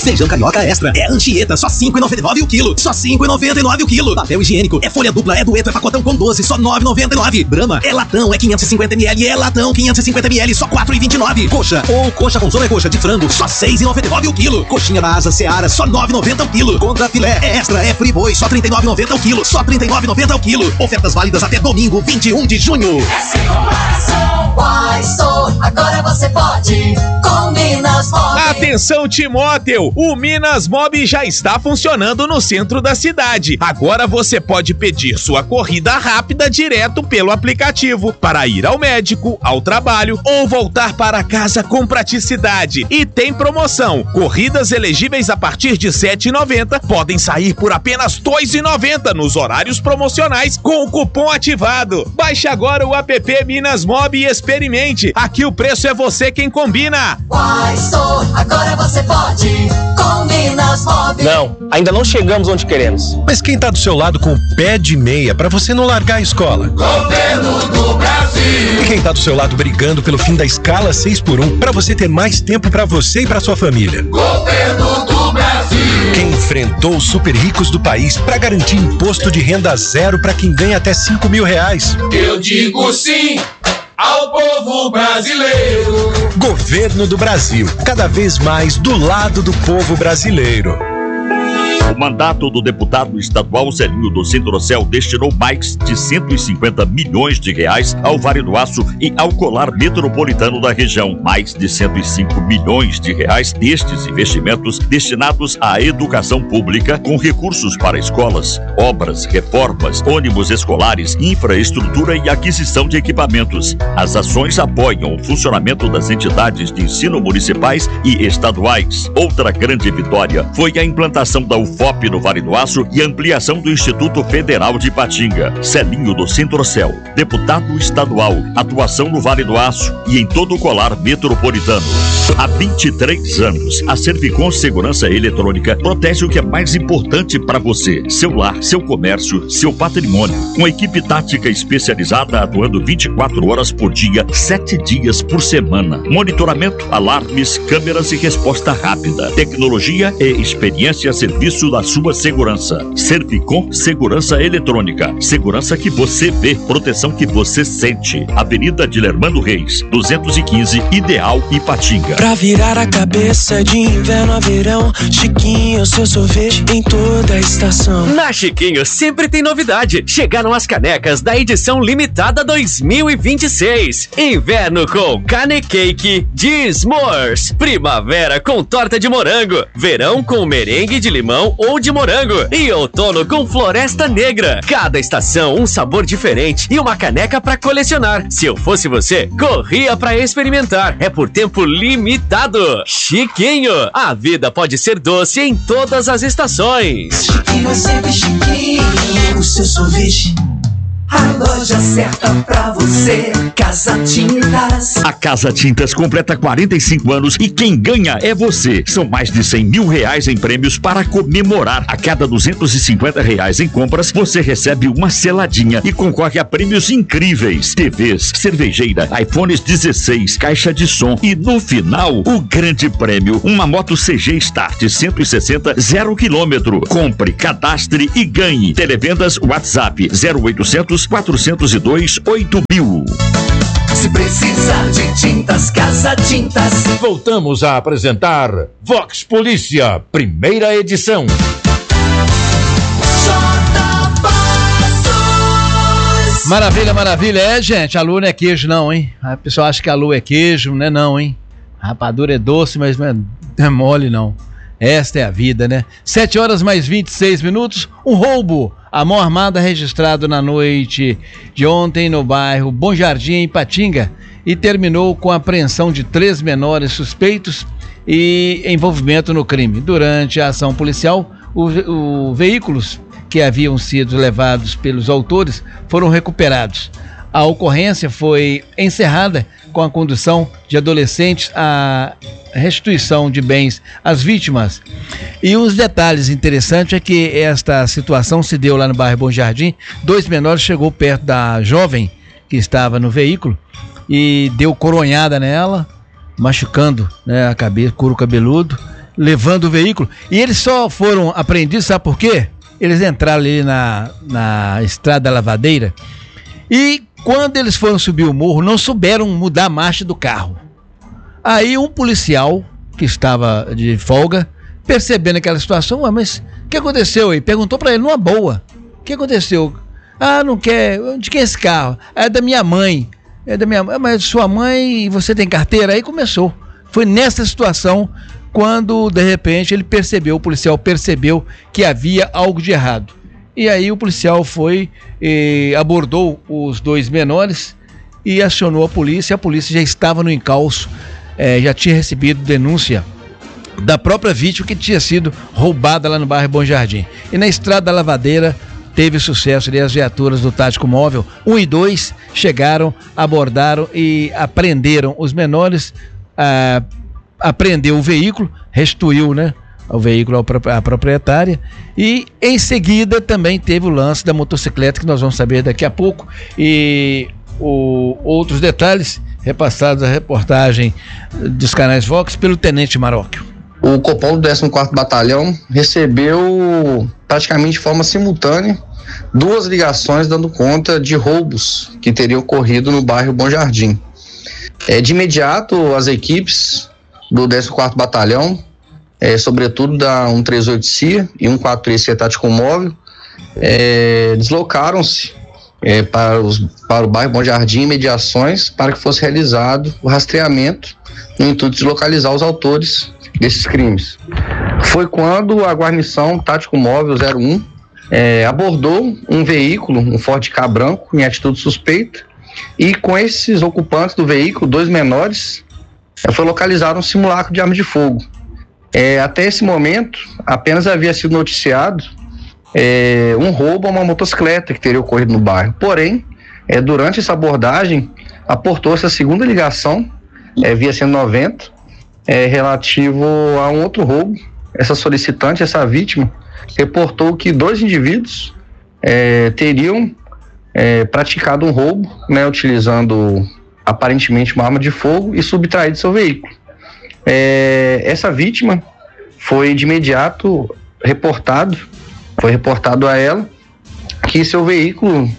Feijão carioca extra é Anchieta, só R$5,99 o quilo. Só R$5,99 o quilo. Papel higiênico é folha dupla, é dueto, é pacotão com 12, só R$9,99. Brahma é latão, é 550ml, é latão 550ml, só R$4,29. Coxa ou coxa com sobrecoxa de frango, só R$6,99 o quilo. Coxinha da asa Seara, só R$9,90 o quilo. Contra filé é extra, é friboi, só R$39,90 o quilo. Só R$39,90 o quilo. Ofertas válidas até domingo, 21 de junho. Essa comparação, agora você pode com Minas Mob. Atenção, Timóteo! O Minas Mob já está funcionando no centro da cidade. Agora você pode pedir sua corrida rápida direto pelo aplicativo para ir ao médico, ao trabalho ou voltar para casa com praticidade. E tem promoção. Corridas elegíveis a partir de R$ 7,90 podem sair por apenas R$ 2,90 nos horários promocionais com o cupom ativado. Baixe agora o app Minas Mob e experimente. Aqui o preço é você quem combina. Agora você pode com Minas Mob. Não, ainda não chegamos onde queremos. Mas quem tá do seu lado com o pé de meia pra você não largar a escola? Governo do Brasil. E quem tá do seu lado brigando pelo fim da escala 6x1 pra você ter mais tempo pra você e pra sua família? Governo do Brasil. Quem enfrentou os super ricos do país pra garantir imposto de renda zero pra quem ganha até R$5.000? Eu digo sim ao povo brasileiro. Governo do Brasil, cada vez mais do lado do povo brasileiro. O mandato do deputado estadual Zelinho do Centro-Céu destinou mais de R$150 milhões ao Vale do Aço e ao colar metropolitano da região. Mais de R$105 milhões destes investimentos destinados à educação pública, com recursos para escolas, obras, reformas, ônibus escolares, infraestrutura e aquisição de equipamentos. As ações apoiam o funcionamento das entidades de ensino municipais e estaduais. Outra grande vitória foi a implantação da UFOP no Vale do Aço e ampliação do Instituto Federal de Ipatinga. Zelinho do Centro-Céu, deputado estadual, atuação no Vale do Aço e em todo o colar metropolitano. Há 23 anos, a Servicom Segurança Eletrônica protege o que é mais importante para você: seu lar, seu comércio, seu patrimônio. Com equipe tática especializada atuando 24 horas por dia, 7 dias por semana. Monitoramento, alarmes, câmeras e resposta rápida. Tecnologia e experiência a serviço da sua segurança. Servicom Segurança Eletrônica. Segurança que você vê, proteção que você sente. Avenida Dilermando Reis, 215, Ideal, Ipatinga. Pra virar a cabeça de inverno a verão, Chiquinho, seu sorvete em toda a estação. Na Chiquinho sempre tem novidade. Chegaram as canecas da edição limitada 2026. Inverno com Cane Cake de S'mores. Primavera com torta de morango. Verão com merengue de limão ou de morango. E outono com Floresta Negra. Cada estação um sabor diferente e uma caneca pra colecionar. Se eu fosse você, corria pra experimentar. É por tempo limitado. Chiquinho, a vida pode ser doce em todas as estações. Chiquinho é sempre chiquinho, o seu sorvete. A loja certa pra você, Casa Tintas. A Casa Tintas completa 45 anos e quem ganha é você. São mais de R$100 mil em prêmios para comemorar. A cada R$250 em compras, você recebe uma seladinha e concorre a prêmios incríveis: TVs, cervejeira, iPhones 16, caixa de som e no final, o grande prêmio, uma moto CG Start 160 0 km. Compre, cadastre e ganhe. Televendas WhatsApp 0800 402 8000. Se precisar de tintas, Casa Tintas. Voltamos a apresentar Vox Polícia, primeira edição. Maravilha, maravilha. É, gente, a lua não é queijo não, hein? A pessoa acha que a lua é queijo, não é não, hein? A rapadura é doce, mas não é mole não. Esta é a vida, né? 7h mais 26. Um roubo à mão armada registrado na noite de ontem no bairro Bom Jardim, em Ipatinga, e terminou com a apreensão de 3 menores suspeitos e envolvimento no crime. Durante a ação policial, os veículos que haviam sido levados pelos autores foram recuperados. A ocorrência foi encerrada com a condução de adolescentes à restituição de bens às vítimas. E uns detalhes interessantes é que esta situação se deu lá no bairro Bom Jardim. 2 menores chegou perto da jovem que estava no veículo e deu coronhada nela, machucando, né, a cabeça, couro cabeludo, levando o veículo. E eles só foram apreendidos, sabe por quê? Eles entraram ali na Estrada da Lavadeira e quando eles foram subir o morro, não souberam mudar a marcha do carro. Aí um policial que estava de folga, percebendo aquela situação, mas o que aconteceu aí? Perguntou pra ele, numa boa, o que aconteceu? Ah, não quer, de quem é esse carro? É da minha mãe. É da minha mãe, mas sua mãe, você tem carteira? Aí começou. Foi nessa situação quando, de repente, o policial percebeu que havia algo de errado. E aí o policial foi, abordou os dois menores e acionou a polícia já estava no encalço, já tinha recebido denúncia da própria vítima que tinha sido roubada lá no bairro Bom Jardim. E na Estrada da Lavadeira teve sucesso ali, as viaturas do Tático Móvel 1 e 2 chegaram, abordaram e apreenderam os menores, apreendeu o veículo, restituiu, né, o veículo à proprietária, e em seguida também teve o lance da motocicleta, que nós vamos saber daqui a pouco, e outros detalhes repassados a reportagem dos canais Vox pelo Tenente Marocchio. O Copom do 14º Batalhão recebeu praticamente de forma simultânea 2 ligações dando conta de roubos que teriam ocorrido no bairro Bom Jardim. De imediato, as equipes do 14º Batalhão, sobretudo da 138 CIA e 143 CIA Tático Móvel, deslocaram-se para o bairro Bom Jardim em mediações para que fosse realizado o rastreamento no intuito de localizar os autores desses crimes. Foi quando a guarnição Tático Móvel 01 abordou um veículo, um Ford Ka branco, em atitude suspeita, e com esses ocupantes do veículo, 2 menores, foi localizado um simulacro de arma de fogo. Até esse momento, apenas havia sido noticiado um roubo a uma motocicleta que teria ocorrido no bairro. Porém, durante essa abordagem, aportou-se a segunda ligação, via 190, relativo a um outro roubo. Essa solicitante, essa vítima, reportou que 2 indivíduos teriam praticado um roubo, né, utilizando aparentemente uma arma de fogo e subtraído seu veículo. Essa vítima foi de imediato foi reportado a ela que seu veículo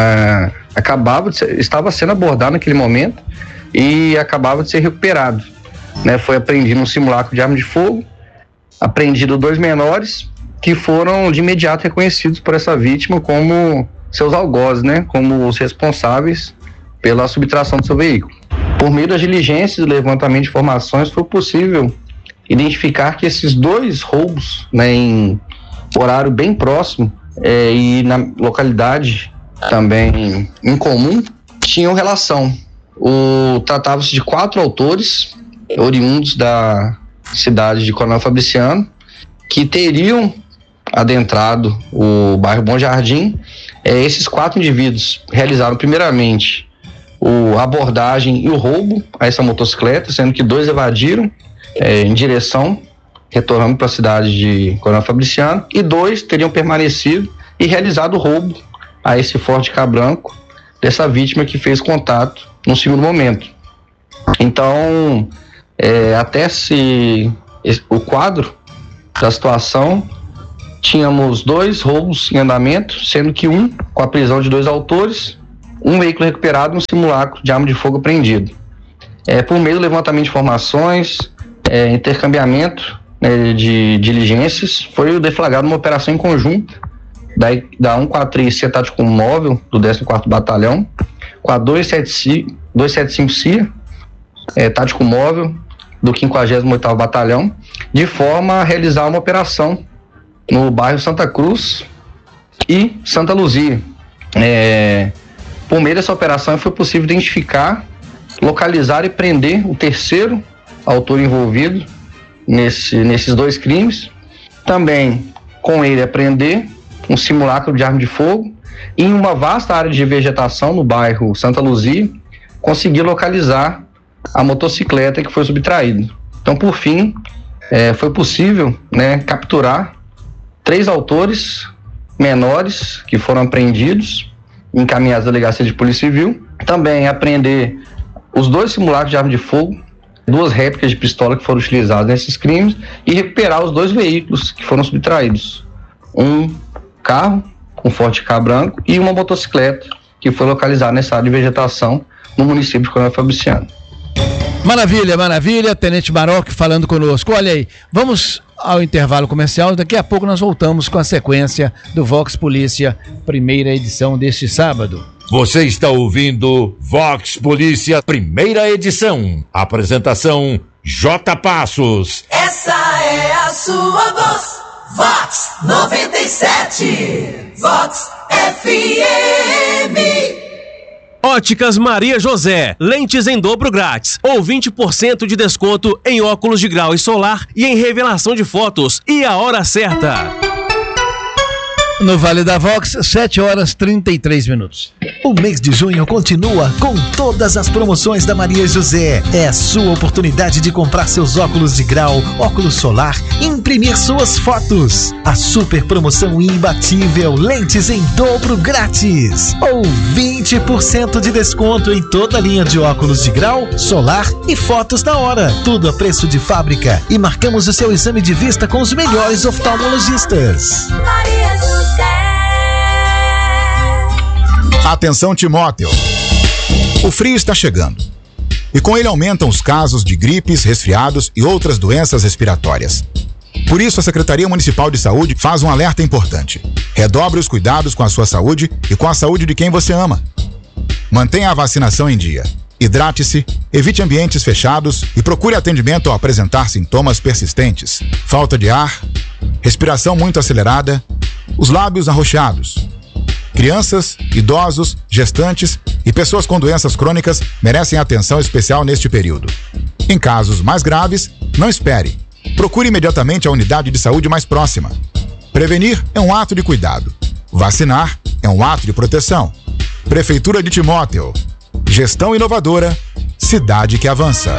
estava sendo abordado naquele momento e acabava de ser recuperado, né? Foi apreendido um simulacro de arma de fogo, apreendido 2 menores que foram de imediato reconhecidos por essa vítima como seus algozes, né? Como os responsáveis pela subtração do seu veículo. Por meio das diligências e levantamento de informações, foi possível identificar que esses 2 roubos, né, em horário bem próximo e na localidade também em comum, tinham relação. Tratava-se de 4 autores oriundos da cidade de Coronel Fabriciano que teriam adentrado o bairro Bom Jardim. Esses 4 indivíduos realizaram primeiramente a abordagem e o roubo a essa motocicleta, sendo que 2 evadiram em direção, retornando para a cidade de Coronel Fabriciano, e 2 teriam permanecido e realizado o roubo a esse Ford Ka branco dessa vítima que fez contato no segundo momento. Então, até o quadro da situação, tínhamos 2 roubos em andamento, sendo que um com a prisão de 2 autores, um veículo recuperado e um simulacro de arma de fogo apreendido. Por meio do levantamento de informações, intercambiamento de diligências, foi deflagrada uma operação em conjunto da 143 CIA Tático Móvel do 14º Batalhão com a 275 CIA Tático Móvel do 58º Batalhão, de forma a realizar uma operação no bairro Santa Cruz e Santa Luzia. Por meio dessa operação foi possível identificar, localizar e prender o terceiro autor envolvido nesses 2 crimes. Também com ele apreender um simulacro de arma de fogo e em uma vasta área de vegetação no bairro Santa Luzia, conseguir localizar a motocicleta que foi subtraída. Então, por fim, foi possível, né, capturar 3 autores menores que foram apreendidos, encaminhados à delegacia de Polícia Civil. Também apreender os 2 simulacros de arma de fogo 2 réplicas de pistola que foram utilizadas nesses crimes e recuperar os 2 veículos que foram subtraídos. Um carro com Forte K branco e uma motocicleta que foi localizada nessa área de vegetação no município de Coronel Fabriciano. Maravilha, maravilha, Tenente Maroc falando conosco. Olha aí, vamos ao intervalo comercial, daqui a pouco nós voltamos com a sequência do Vox Polícia, primeira edição deste sábado. Você está ouvindo Vox Polícia, primeira edição. Apresentação J. Passos. Essa é a sua voz, Vox 97, Vox FM. Óticas Maria José, lentes em dobro grátis, ou 20% de desconto em óculos de grau e solar e em revelação de fotos. E a hora certa. No Vale da Vox, 7h33. O mês de junho continua com todas as promoções da Maria José. É a sua oportunidade de comprar seus óculos de grau, óculos solar e imprimir suas fotos. A super promoção imbatível, lentes em dobro grátis. Ou 20% de desconto em toda a linha de óculos de grau, solar e fotos na hora. Tudo a preço de fábrica. E marcamos o seu exame de vista com os melhores oftalmologistas. Maria José. Atenção, Timóteo. O frio está chegando. E com ele aumentam os casos de gripes, resfriados e outras doenças respiratórias. Por isso, a Secretaria Municipal de Saúde faz um alerta importante. Redobre os cuidados com a sua saúde e com a saúde de quem você ama. Mantenha a vacinação em dia. Hidrate-se, evite ambientes fechados e procure atendimento ao apresentar sintomas persistentes. Falta de ar, respiração muito acelerada, os lábios arroxeados. Crianças, idosos, gestantes e pessoas com doenças crônicas merecem atenção especial neste período. Em casos mais graves, não espere. Procure imediatamente a unidade de saúde mais próxima. Prevenir é um ato de cuidado. Vacinar é um ato de proteção. Prefeitura de Timóteo. Gestão inovadora, cidade que avança.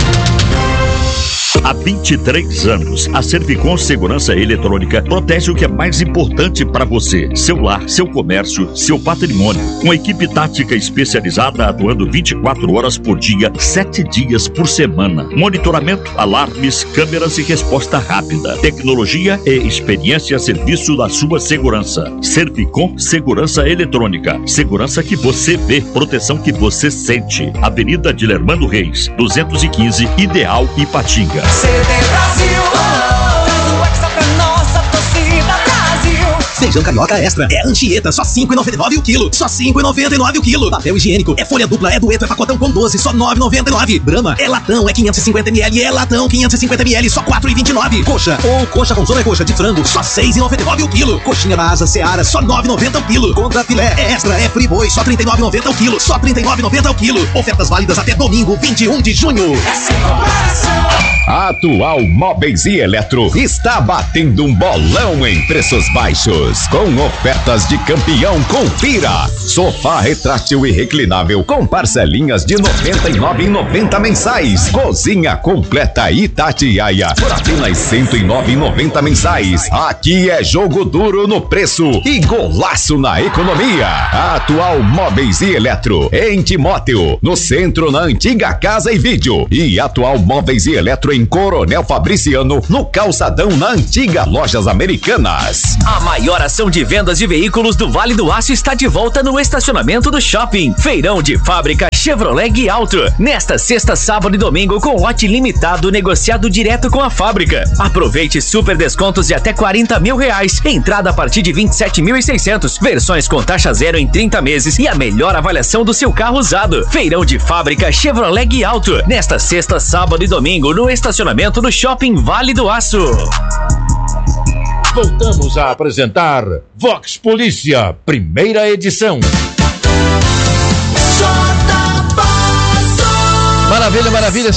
Há 23 anos, a Servicom Segurança Eletrônica protege o que é mais importante para você: seu lar, seu comércio, seu patrimônio. Uma equipe tática especializada atuando 24 horas por dia, 7 dias por semana. Monitoramento, alarmes, câmeras e resposta rápida. Tecnologia e experiência a serviço da sua segurança. Servicom Segurança Eletrônica. Segurança que você vê, proteção que você sente. Avenida Dilermando Reis, 215, Ideal, Ipatinga. CD Brasil, o Hexa pra nossa torcida Brasil. Feijão carioca extra é Anchieta, só R$ 5,99 o quilo. Só R$ 5,99 o quilo. Papel higiênico é folha dupla, é dueto, é pacotão com 12, só R$ 9,99. Brahma é latão, é 550ml, é latão 550ml, só R$ 4,29. Coxa ou coxa com sobrecoxa de frango, só R$ 6,99 o quilo. Coxinha da asa Seara, só R$ 9,90 o quilo. Contra filé é extra, é friboi, só R$ 39,90 o quilo. Só R$ 39,90 o quilo. Ofertas válidas até domingo, 21 de junho. Atual Móveis e Eletro está batendo um bolão em preços baixos, com ofertas de campeão. Confira: sofá retrátil e reclinável com parcelinhas de R$ 99,90 mensais. Cozinha completa Itatiaia por apenas R$ 109,90 mensais. Aqui é jogo duro no preço e golaço na economia. Atual Móveis e Eletro em Timóteo, no centro, na antiga Casa e Vídeo, e Atual Móveis e Eletro em Coronel Fabriciano, no calçadão, na antiga Lojas Americanas. A maior ação de vendas de veículos do Vale do Aço está de volta no estacionamento do shopping. Feirão de fábrica Chevrolet Guialto, nesta sexta, sábado e domingo, com lote limitado negociado direto com a fábrica. Aproveite super descontos de até R$40 mil. Entrada a partir de 27.600. Versões com taxa zero em 30 meses e a melhor avaliação do seu carro usado. Feirão de fábrica Chevrolet Guialto, nesta sexta, sábado e domingo, no estacionamento do shopping Vale do Aço. Voltamos a apresentar Vox Polícia, primeira edição. Maravilha, maravilha,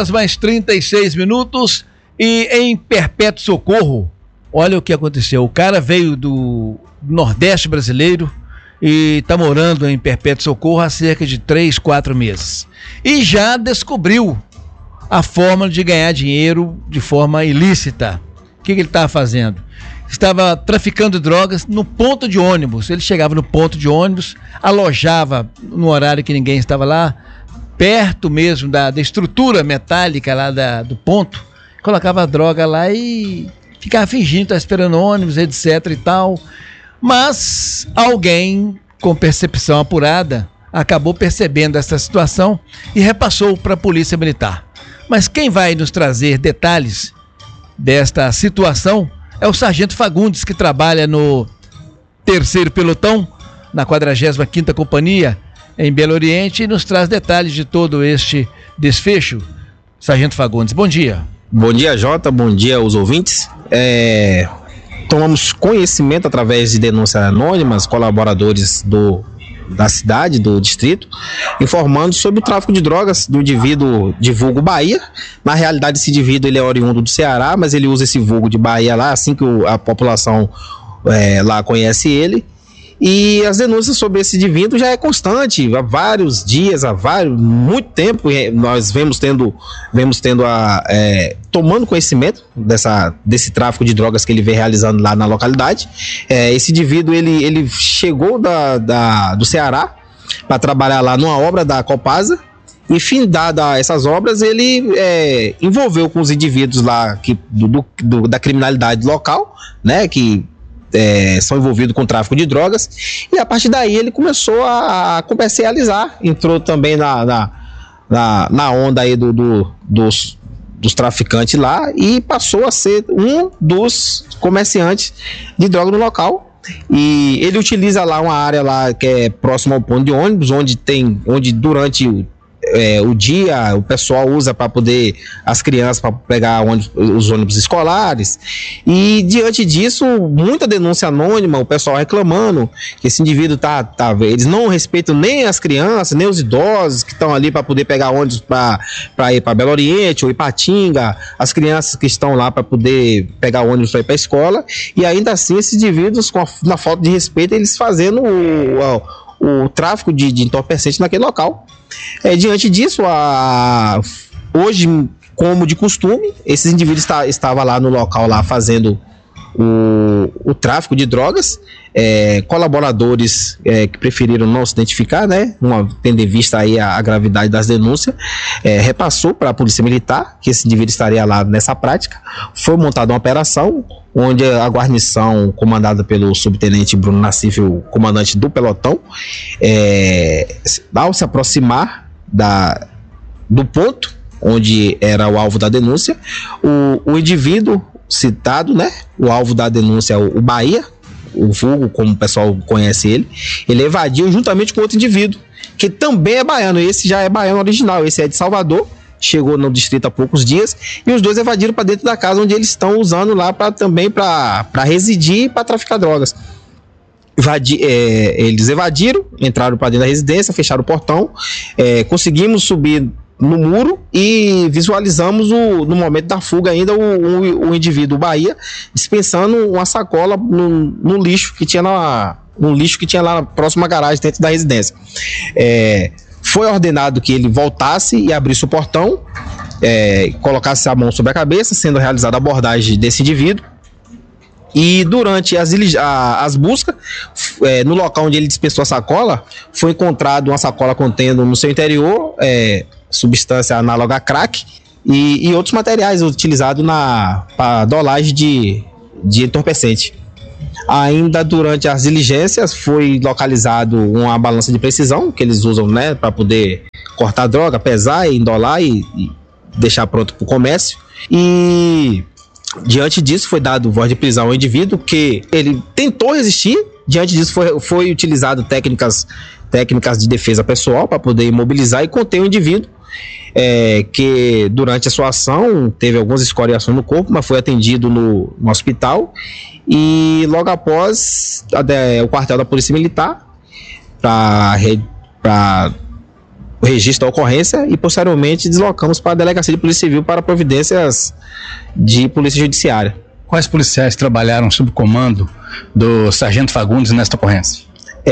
7h36. E em Perpétuo Socorro, olha o que aconteceu. O cara veio do Nordeste brasileiro e está morando em Perpétuo Socorro há cerca de 3-4 meses. E já descobriu a forma de ganhar dinheiro de forma ilícita. O que ele estava fazendo? Estava traficando drogas no ponto de ônibus. Ele chegava no ponto de ônibus, alojava no horário que ninguém estava lá, perto mesmo da estrutura metálica lá do ponto, colocava a droga lá e ficava fingindo estar esperando ônibus, etc e tal. Mas alguém com percepção apurada acabou percebendo essa situação e repassou para a Polícia Militar. Mas quem vai nos trazer detalhes desta situação é o Sargento Fagundes, que trabalha no 3º Pelotão, na 45ª Companhia, em Belo Oriente, e nos traz detalhes de todo este desfecho. Sargento Fagundes, bom dia. Bom dia, Jota, bom dia aos ouvintes. Tomamos conhecimento através de denúncias anônimas, colaboradores da cidade, do distrito, informando sobre o tráfico de drogas do indivíduo de vulgo Bahia. Na realidade, esse indivíduo ele é oriundo do Ceará, mas ele usa esse vulgo de Bahia lá, assim que a população lá conhece ele. E as denúncias sobre esse indivíduo já é constante, há vários dias, muito tempo, nós tomando conhecimento desse tráfico de drogas que ele vem realizando lá na localidade. Esse indivíduo, ele chegou do Ceará para trabalhar lá numa obra da Copasa, e findada essas obras, ele envolveu com os indivíduos lá da criminalidade local, né, que são envolvidos com tráfico de drogas, e a partir daí ele começou a comercializar, entrou também na onda aí dos traficantes lá, e passou a ser um dos comerciantes de droga no local. E ele utiliza lá uma área lá que é próximo ao ponto de ônibus, onde durante o dia o pessoal usa para poder, as crianças, para pegar os ônibus escolares. E diante disso, muita denúncia anônima, o pessoal reclamando que esse indivíduo eles não respeitam nem as crianças, nem os idosos que estão ali para poder pegar ônibus para ir para Belo Oriente ou Ipatinga, as crianças que estão lá para poder pegar ônibus para ir para a escola. E ainda assim, esses indivíduos, na falta de respeito, eles fazendo o tráfico de entorpecentes naquele local. Diante disso, hoje, como de costume, esses indivíduos estavam lá no local lá fazendo o tráfico de drogas. Colaboradores que preferiram não se identificar, né, tendo em vista aí a gravidade das denúncias, repassou para a Polícia Militar que esse indivíduo estaria lá nessa prática. Foi montada uma operação onde a guarnição, comandada pelo subtenente Bruno Nassif, o comandante do pelotão, ao se aproximar do ponto onde era o alvo da denúncia, o indivíduo citado, né, o alvo da denúncia, o Bahia, o vulgo, como o pessoal conhece ele evadiu juntamente com outro indivíduo, que também é baiano. Esse já é baiano original, esse é de Salvador, chegou no distrito há poucos dias, e os dois evadiram para dentro da casa onde eles estão usando lá para residir e para traficar drogas. Eles evadiram, entraram para dentro da residência, fecharam o portão, conseguimos subir no muro e visualizamos no momento da fuga ainda o indivíduo Bahia dispensando uma sacola no lixo que tinha lá na próxima garagem dentro da residência. Foi ordenado que ele voltasse e abrisse o portão, colocasse a mão sobre a cabeça, sendo realizada a abordagem desse indivíduo. E durante as buscas, no local onde ele dispensou a sacola, foi encontrado uma sacola contendo no seu interior substância análoga a crack e outros materiais utilizados para dolagem de entorpecente. Ainda durante as diligências foi localizado uma balança de precisão que eles usam, né, para poder cortar droga, pesar e endolar e deixar pronto para o comércio. E diante disso foi dado voz de prisão ao indivíduo, que ele tentou resistir. Diante disso foi utilizado técnicas de defesa pessoal para poder imobilizar e conter o indivíduo, que durante a sua ação teve algumas escoriações no corpo, mas foi atendido no hospital. E logo após o quartel da Polícia Militar para o registro da ocorrência, e posteriormente deslocamos para a Delegacia de Polícia Civil para providências de Polícia Judiciária. Quais policiais trabalharam sob comando do Sargento Fagundes nesta ocorrência?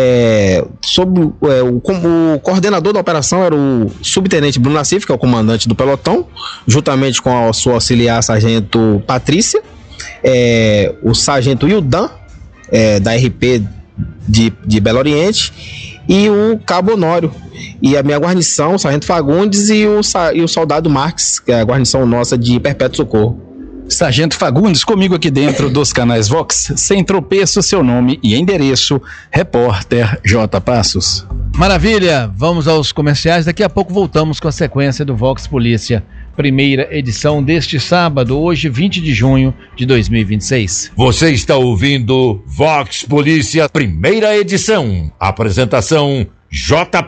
O coordenador da operação era o subtenente Bruno Nassif, que é o comandante do pelotão, juntamente com a sua auxiliar, sargento Patrícia, o sargento Ildan, da RP de Belo Oriente, e o Cabo Honório. E a minha guarnição, o Sargento Fagundes e o Soldado Marques, que é a guarnição nossa de Perpétuo Socorro. Sargento Fagundes, comigo aqui dentro dos canais Vox, sem tropeço, seu nome e endereço, repórter J. Passos. Maravilha, vamos aos comerciais, daqui a pouco voltamos com a sequência do Vox Polícia, primeira edição deste sábado, hoje 20 de junho de 2026. Você está ouvindo Vox Polícia, primeira edição. Apresentação J.